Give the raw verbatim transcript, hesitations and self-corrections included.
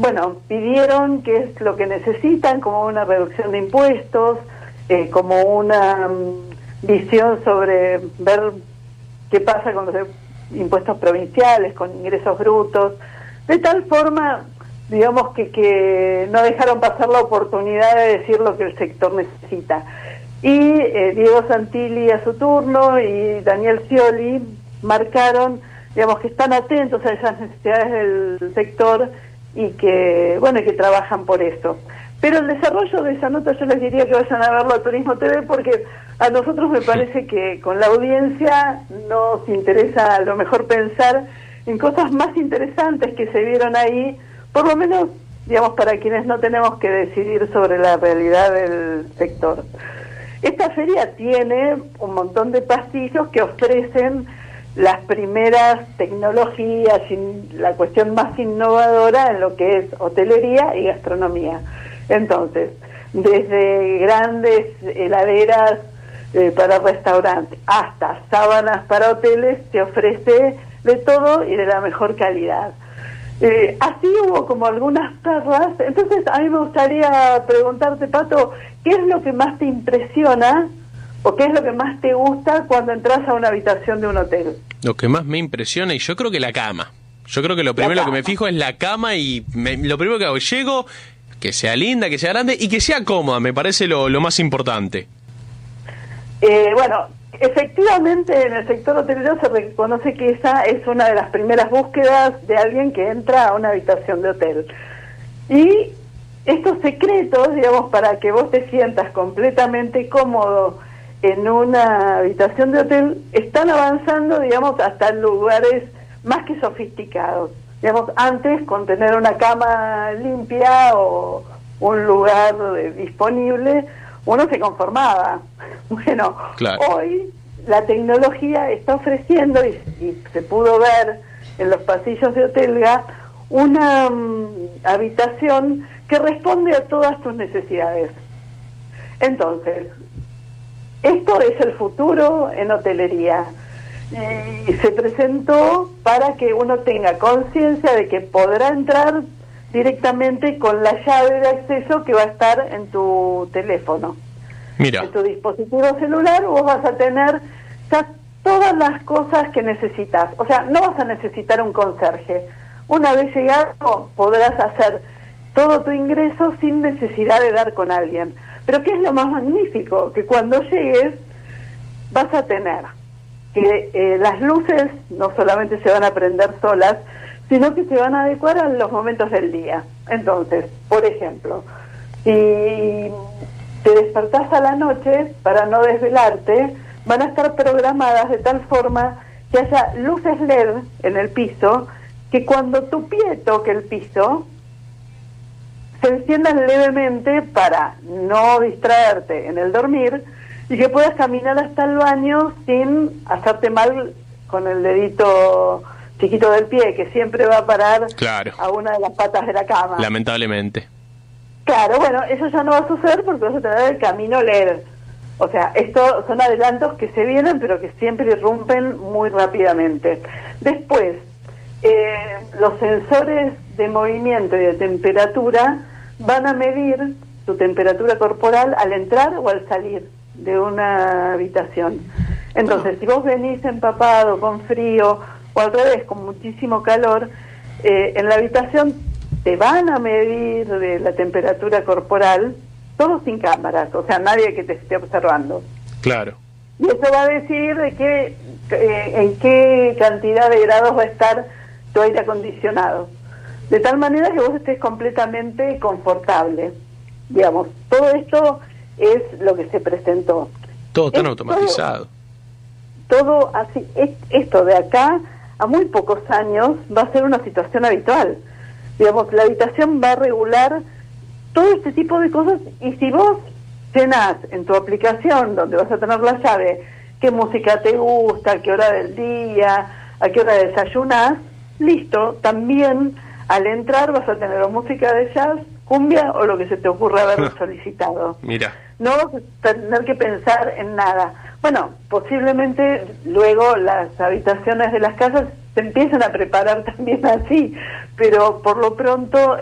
bueno, pidieron qué es lo que necesitan, como una reducción de impuestos, eh, como una um, visión sobre ver qué pasa con los impuestos provinciales, con ingresos brutos, de tal forma, digamos, que, que no dejaron pasar la oportunidad de decir lo que el sector necesita. Y eh, Diego Santilli a su turno y Daniel Scioli marcaron, digamos, que están atentos a esas necesidades del sector y que, bueno, y que trabajan por eso. Pero el desarrollo de esa nota yo les diría que vayan a verlo a Turismo T V, porque a nosotros me parece que con la audiencia nos interesa a lo mejor pensar en cosas más interesantes que se vieron ahí, por lo menos, digamos, para quienes no tenemos que decidir sobre la realidad del sector. Esta feria tiene un montón de pasillos que ofrecen las primeras tecnologías y la cuestión más innovadora en lo que es hotelería y gastronomía. Entonces, desde grandes heladeras eh, para restaurantes hasta sábanas para hoteles, se ofrece de todo y de la mejor calidad. Eh, así hubo como algunas perlas. Entonces a mí me gustaría preguntarte, Pato, ¿qué es lo que más te impresiona o qué es lo que más te gusta cuando entras a una habitación de un hotel? Lo que más me impresiona, y yo creo que la cama. Yo creo que lo primero que me fijo es la cama, y me, lo primero que hago, llego, que sea linda, que sea grande y que sea cómoda, me parece lo, lo más importante. Eh, bueno, efectivamente en el sector hotelero se reconoce que esa es una de las primeras búsquedas de alguien que entra a una habitación de hotel. Y estos secretos, digamos, para que vos te sientas completamente cómodo en una habitación de hotel, están avanzando, digamos, hasta lugares más que sofisticados. Digamos, antes, con tener una cama limpia o un lugar eh, disponible, uno se conformaba. Bueno, claro. Hoy la tecnología está ofreciendo, y, y se pudo ver en los pasillos de Hotelga, una um, habitación que responde a todas tus necesidades. Entonces, esto es el futuro en hotelería. Y se presentó para que uno tenga conciencia de que podrá entrar directamente con la llave de acceso que va a estar en tu teléfono. Mira. En tu dispositivo celular vos vas a tener ya todas las cosas que necesitas. O sea, no vas a necesitar un conserje. Una vez llegado podrás hacer todo tu ingreso sin necesidad de dar con alguien. Pero ¿qué es lo más magnífico? Que cuando llegues vas a tener que eh, las luces no solamente se van a prender solas, sino que se van a adecuar a los momentos del día. Entonces, por ejemplo, si te despertás a la noche, para no desvelarte, van a estar programadas de tal forma que haya luces L E D en el piso, que cuando tu pie toque el piso, se enciendan levemente para no distraerte en el dormir, y que puedas caminar hasta el baño sin hacerte mal con el dedito chiquito del pie, que siempre va a parar claro. a una de las patas de la cama. Lamentablemente. Claro, bueno, eso ya no va a suceder porque vas a tener el camino L E D. O sea, estos son adelantos que se vienen, pero que siempre irrumpen muy rápidamente. Después, eh, los sensores de movimiento y de temperatura van a medir tu temperatura corporal al entrar o al salir de una habitación. Entonces, si vos venís empapado, con frío, o al revés, con muchísimo calor, eh, en la habitación te van a medir de la temperatura corporal, todo sin cámaras, o sea, nadie que te esté observando. Claro. Y eso va a decir de qué, eh, en qué cantidad de grados va a estar tu aire acondicionado. De tal manera que vos estés completamente confortable. Digamos, todo esto es lo que se presentó. Todo tan es automatizado. Todo, todo así, es, esto de acá a muy pocos años va a ser una situación habitual. Digamos, la habitación va a regular todo este tipo de cosas, y si vos llenás en tu aplicación, donde vas a tener la llave, qué música te gusta, a qué hora del día, a qué hora desayunás, listo, también al entrar vas a tener o música de jazz, cumbia o lo que se te ocurra haber solicitado. Mira. No vas a tener que pensar en nada. Bueno, posiblemente luego las habitaciones de las casas se empiezan a preparar también así, pero por lo pronto